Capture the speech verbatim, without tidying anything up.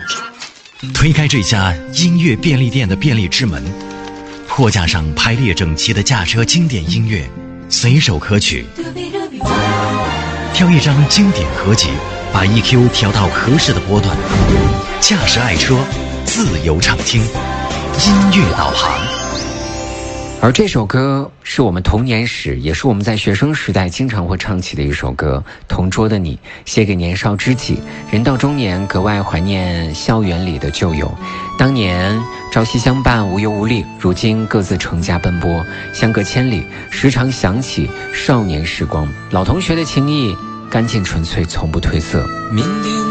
推开这家音乐便利店的便利之门，货架上排列整齐的驾车经典音乐，随手可取。挑一张经典合集，把 E Q 调到合适的波段，驾驶爱车，自由畅听，音乐导航。 而这首歌是我们童年时，也是我们在学生时代经常会唱起的一首歌，《同桌的你》，写给年少知己，人到中年格外怀念校园里的旧友。当年朝夕相伴，无忧无虑，如今各自成家奔波，相隔千里，时常想起少年时光，老同学的情谊干净纯粹，从不褪色。